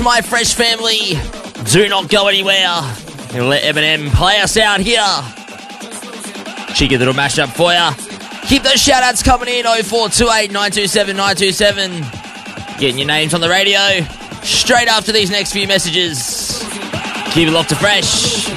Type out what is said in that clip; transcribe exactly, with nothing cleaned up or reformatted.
my Fresh family. Do not go anywhere. We'll let Eminem play us out here. Cheeky little mashup for you. Keep those shout-outs coming in. oh four two eight, nine two seven, nine two seven. Getting your names on the radio straight after these next few messages. Keep it locked to Fresh.